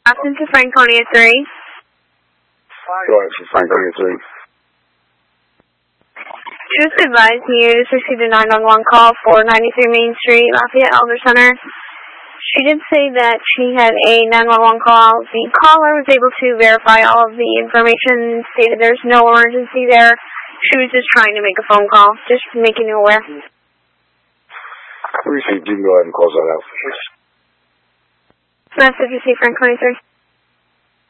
Austin to Franconia 3. Go ahead, for Franconia 3. Just advised you just received a 911 call for 93 Main Street, Lafayette Elder Center. She did say that she had a 911 call. The caller was able to verify all of the information, stated there's no emergency there. She was just trying to make a phone call, just making you aware. Received. You can go ahead and close that out. Message received, Franconia 3.